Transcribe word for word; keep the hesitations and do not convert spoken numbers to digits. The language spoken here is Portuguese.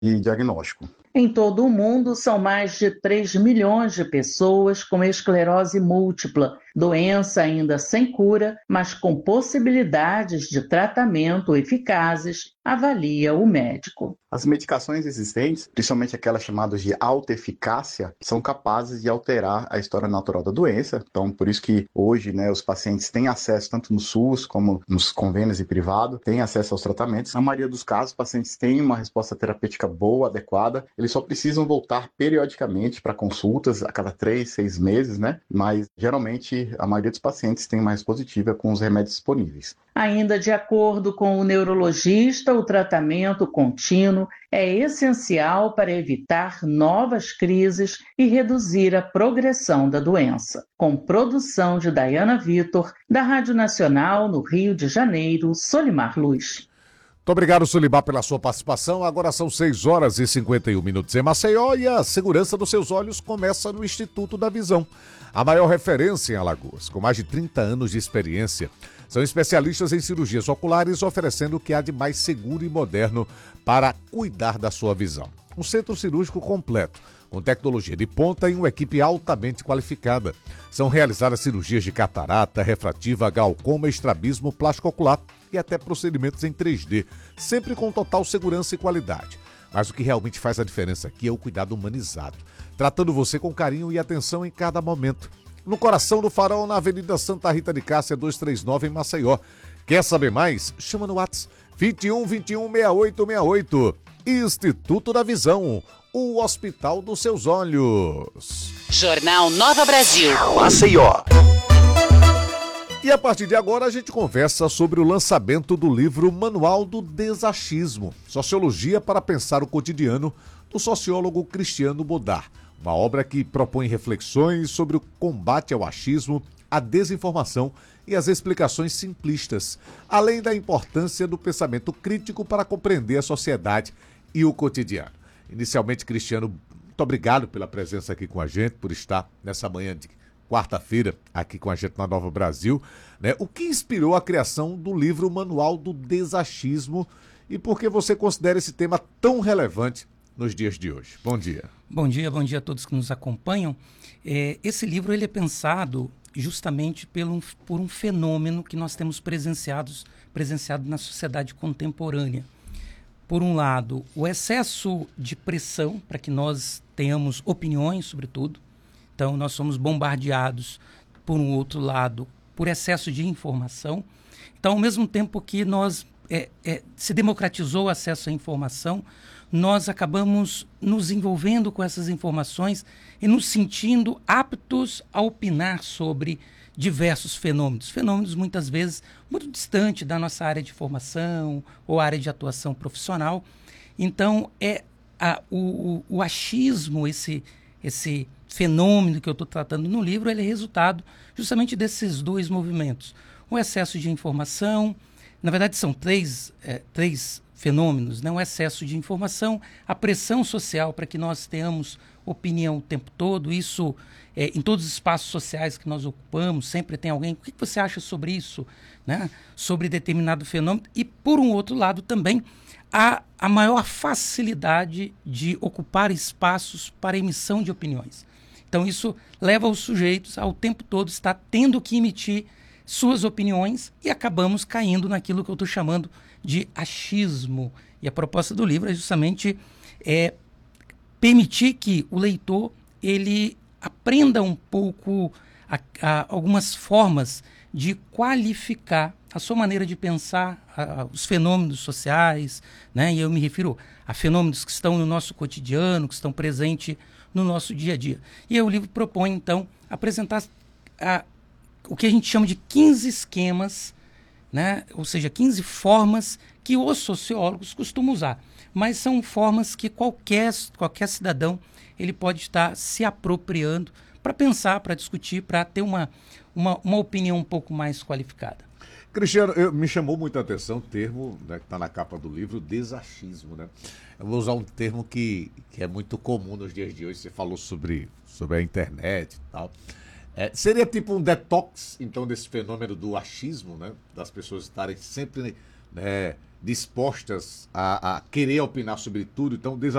de diagnóstico. Em todo o mundo, são mais de três milhões de pessoas com esclerose múltipla, doença ainda sem cura, mas com possibilidades de tratamento eficazes, avalia o médico. As medicações existentes, principalmente aquelas chamadas de alta eficácia, são capazes de alterar a história natural da doença. Então, por isso que hoje, né, os pacientes têm acesso, tanto no SUS como nos convênios e privado, têm acesso aos tratamentos. Na maioria dos casos, os pacientes têm uma resposta terapêutica boa, adequada. Eles só precisam voltar periodicamente para consultas, a cada três, seis meses, né? Mas, geralmente, a maioria dos pacientes tem mais positiva com os remédios disponíveis. Ainda de acordo com o neurologista, o tratamento contínuo é essencial para evitar novas crises e reduzir a progressão da doença. Com produção de Dayana Vitor, da Rádio Nacional, no Rio de Janeiro, Solimar Luz. Muito obrigado, Solimar, pela sua participação. Agora são seis horas e cinquenta e um minutos em Maceió e a segurança dos seus olhos começa no Instituto da Visão. A maior referência em Alagoas, com mais de trinta anos de experiência. São especialistas em cirurgias oculares, oferecendo o que há de mais seguro e moderno para cuidar da sua visão. Um centro cirúrgico completo, com tecnologia de ponta e uma equipe altamente qualificada. São realizadas cirurgias de catarata, refrativa, glaucoma, estrabismo, plástico ocular e até procedimentos em três D, sempre com total segurança e qualidade. Mas o que realmente faz a diferença aqui é o cuidado humanizado, tratando você com carinho e atenção em cada momento. No coração do Farol, na Avenida Santa Rita de Cássia, duzentos e trinta e nove, em Maceió. Quer saber mais? Chama no WhatsApp vinte e um, vinte e um, sessenta e oito sessenta e oito. Instituto da Visão, o hospital dos seus olhos. Jornal Nova Brasil. Maceió. E a partir de agora a gente conversa sobre o lançamento do livro Manual do Desachismo, Sociologia para Pensar o Cotidiano, do sociólogo Cristiano Bodar. Uma obra que propõe reflexões sobre o combate ao achismo, a desinformação e as explicações simplistas, além da importância do pensamento crítico para compreender a sociedade e o cotidiano. Inicialmente, Cristiano, muito obrigado pela presença aqui com a gente, por estar nessa manhã de quarta-feira aqui com a gente na Nova Brasil, né? O que inspirou a criação do livro Manual do Desachismo e por que você considera esse tema tão relevante nos dias de hoje? Bom dia. Bom dia, bom dia a todos que nos acompanham. É, esse livro ele é pensado justamente pelo, por um fenômeno que nós temos presenciados, presenciado na sociedade contemporânea. Por um lado, o excesso de pressão para que nós tenhamos opiniões sobre tudo. Então, nós somos bombardeados, por um outro lado, por excesso de informação. Então, ao mesmo tempo que nós é, é, se democratizou o acesso à informação, nós acabamos nos envolvendo com essas informações e nos sentindo aptos a opinar sobre diversos fenômenos. Fenômenos, muitas vezes, muito distantes da nossa área de formação ou área de atuação profissional. Então, é a, o, o, o achismo, esse, esse fenômeno que eu estou tratando no livro, ele é resultado justamente desses dois movimentos. O excesso de informação, na verdade são três, é, três fenômenos, né? O excesso de informação, a pressão social para que nós tenhamos opinião o tempo todo, isso é, em todos os espaços sociais que nós ocupamos, sempre tem alguém, o que você acha sobre isso, né? Sobre determinado fenômeno, e por um outro lado também, a, a maior facilidade de ocupar espaços para emissão de opiniões. Então isso leva os sujeitos ao tempo todo estar tendo que emitir suas opiniões e acabamos caindo naquilo que eu estou chamando de achismo. E a proposta do livro é justamente é, permitir que o leitor ele aprenda um pouco a, a, algumas formas de qualificar a sua maneira de pensar, a, a, os fenômenos sociais, né? E eu me refiro a fenômenos que estão no nosso cotidiano, que estão presentes no nosso dia a dia. E aí o livro propõe, então, apresentar a, o que a gente chama de quinze esquemas, né? Ou seja, quinze formas que os sociólogos costumam usar. Mas são formas que qualquer, qualquer cidadão ele pode estar se apropriando para pensar, para discutir, para ter uma, uma, uma opinião um pouco mais qualificada. Cristiano, eu, me chamou muita atenção o termo, né, que está na capa do livro, desachismo, né? Eu vou usar um termo que, que é muito comum nos dias de hoje, você falou sobre, sobre a internet e tal. É, seria tipo um detox, então, desse fenômeno do achismo, né? Das pessoas estarem sempre, né, dispostas a, a querer opinar sobre tudo, então